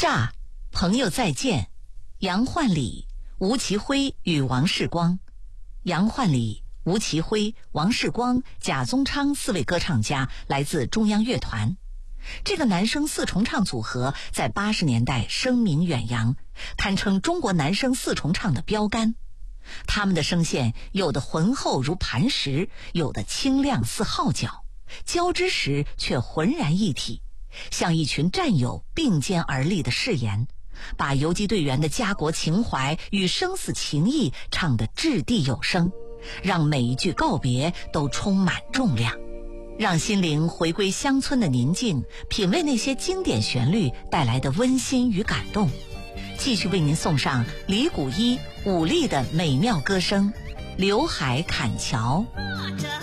乍，朋友再见，杨焕礼、吴奇辉与王世光。杨焕礼、吴奇辉、王世光、贾宗昌4位歌唱家来自中央乐团。这个男声四重唱组合在80年代声名远扬，堪称中国男声四重唱的标杆。他们的声线有的浑厚如磐石，有的清亮似号角，交织时却浑然一体，像一群战友并肩而立的誓言，把游击队员的家国情怀与生死情谊唱得掷地有声，让每一句告别都充满重量，让心灵回归乡村的宁静，品味那些经典旋律带来的温馨与感动。继续为您送上李谷一、武力的美妙歌声《刘海砍樵》。